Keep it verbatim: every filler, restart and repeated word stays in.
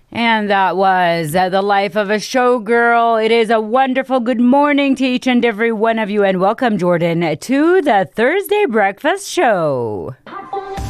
And that was uh, The Life of a Showgirl. It is a wonderful good morning to each and every one of you, and welcome, Jordan, to the Thursday Breakfast Show.